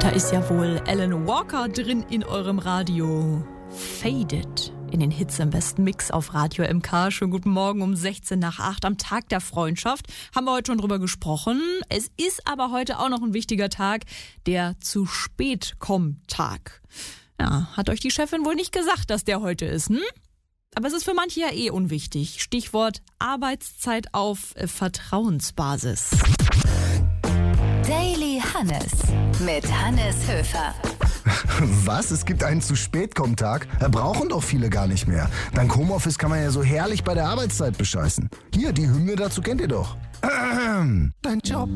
Da ist ja wohl Alan Walker drin in eurem Radio. Faded in den Hits im besten Mix auf Radio MK. Schönen guten Morgen um 6:16 am Tag der Freundschaft. Haben wir heute schon drüber gesprochen. Es ist aber heute auch noch ein wichtiger Tag, der zu spät kommt Tag. Ja, hat euch die Chefin wohl nicht gesagt, dass der heute ist, hm? Aber es ist für manche ja unwichtig. Stichwort Arbeitszeit auf Vertrauensbasis. Daily Hannes mit Hannes Höfer. Was? Es gibt einen Zu-Spät-Komm-Tag? Brauchen doch viele gar nicht mehr. Dank Homeoffice kann man ja so herrlich bei der Arbeitszeit bescheißen. Hier, die Hymne dazu kennt ihr doch. Dein Job